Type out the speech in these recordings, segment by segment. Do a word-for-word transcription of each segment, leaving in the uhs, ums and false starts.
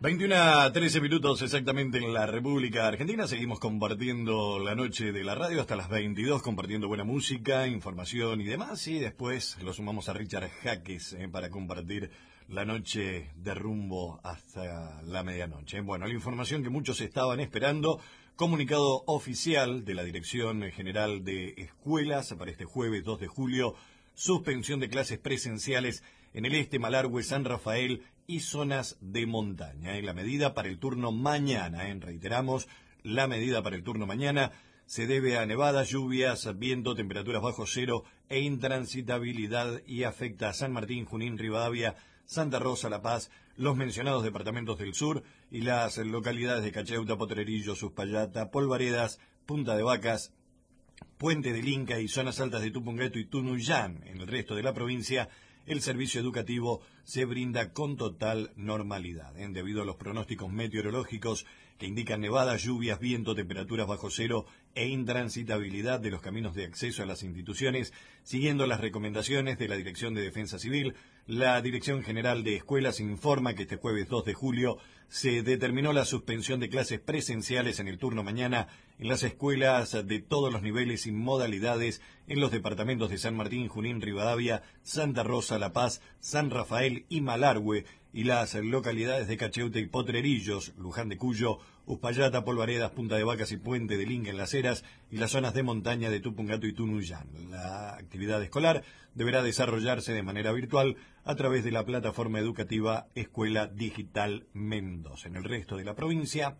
veintiuno a trece minutos exactamente en la República Argentina. Seguimos compartiendo la noche de la radio hasta las veintidós, compartiendo buena música, información y demás. Y después lo sumamos a Richard Jaques eh, para compartir la noche de rumbo hasta la medianoche. Bueno, la información que muchos estaban esperando. Comunicado oficial de la Dirección General de Escuelas para este jueves dos de julio. Suspensión de clases presenciales en el este, Malargüe, San Rafael y zonas de montaña. En la medida para el turno mañana, ¿eh? reiteramos, la medida para el turno mañana se debe a nevadas, lluvias, viento, temperaturas bajo cero e intransitabilidad y afecta a San Martín, Junín, Rivadavia, Santa Rosa, La Paz, los mencionados departamentos del sur y las localidades de Cacheuta, Potrerillo, Uspallata, Polvaredas, Punta de Vacas, Puente del Inca y zonas altas de Tupungato y Tunuyán. En el resto de la provincia, el servicio educativo se brinda con total normalidad, ¿eh? debido a los pronósticos meteorológicos que indican nevadas, lluvias, viento, temperaturas bajo cero e intransitabilidad de los caminos de acceso a las instituciones, siguiendo las recomendaciones de la Dirección de Defensa Civil. La Dirección General de Escuelas informa que este jueves dos de julio se determinó la suspensión de clases presenciales en el turno mañana en las escuelas de todos los niveles y modalidades en los departamentos de San Martín, Junín, Rivadavia, Santa Rosa, La Paz, San Rafael y Malargüe, y las localidades de Cacheuta y Potrerillos, Luján de Cuyo, Uspallata, Polvaredas, Punta de Vacas y Puente del Inca en Las Heras, y las zonas de montaña de Tupungato y Tunuyán. La actividad escolar deberá desarrollarse de manera virtual a través de la plataforma educativa Escuela Digital Mendoza. En el resto de la provincia,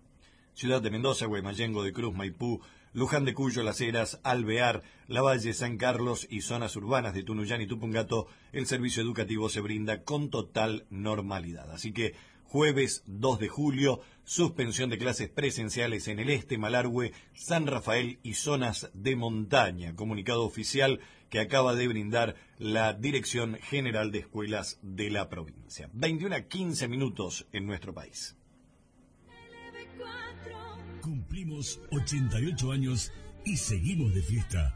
Ciudad de Mendoza, Guaymallén, de Cruz, Maipú, Luján de Cuyo, Las Heras, Alvear, Lavalle, San Carlos y zonas urbanas de Tunuyán y Tupungato, el servicio educativo se brinda con total normalidad. Así que jueves dos de julio, suspensión de clases presenciales en el este, Malargüe, San Rafael y zonas de montaña. Comunicado oficial que acaba de brindar la Dirección General de Escuelas de la provincia. veintiuno a quince minutos en nuestro país. Cumplimos ochenta y ocho años y seguimos de fiesta.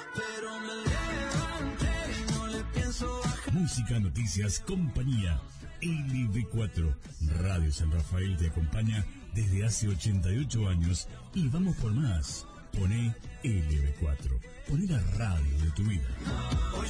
Música, noticias, compañía. L B cuatro. Radio San Rafael te acompaña desde hace ochenta y ocho años y vamos por más. Poné L B cuatro. Poné la radio de tu vida.